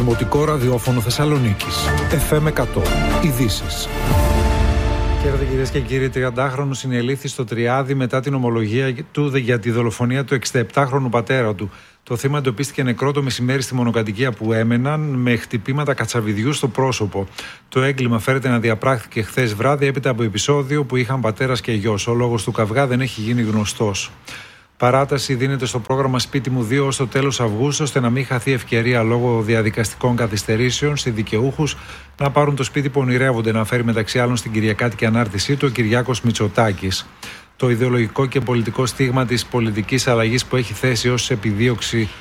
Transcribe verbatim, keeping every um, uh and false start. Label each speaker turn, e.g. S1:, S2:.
S1: Δημοτικό Ραδιόφωνο Θεσσαλονίκης. εφ εμ εκατό. Ειδήσεις.
S2: Χαίρετε κυρίες και κύριοι. τριαντάχρονος συνελήφθη στο Τριάδι μετά την ομολογία του για τη δολοφονία του εξηνταεπτάχρονου πατέρα του. Το θύμα εντοπίστηκε νεκρό το μεσημέρι στη μονοκατοικία που έμεναν με χτυπήματα κατσαβιδιού στο πρόσωπο. Το έγκλημα φέρεται να διαπράχθηκε χθες βράδυ έπειτα από επεισόδιο που είχαν πατέρας και γιος. Ο λόγος του καυγά δεν έχει γίνει γνωστός. Παράταση δίνεται στο πρόγραμμα Σπίτι μου δύο ως το τέλος Αυγούστου, ώστε να μην χαθεί ευκαιρία λόγω διαδικαστικών καθυστερήσεων σε δικαιούχους να πάρουν το σπίτι που ονειρεύονται, να φέρει μεταξύ άλλων στην κυριακάτικη ανάρτησή του ο Κυριάκος Μητσοτάκης. Το ιδεολογικό και πολιτικό στίγμα της πολιτικής αλλαγής που έχει θέσει ως επιδίωξη